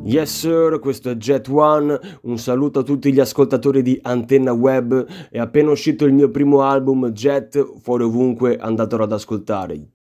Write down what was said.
Yes sir, questo è Jet One, un saluto a tutti gli ascoltatori di Antenna Web. È appena uscito il mio primo album Jet, fuori ovunque, andatelo ad ascoltare.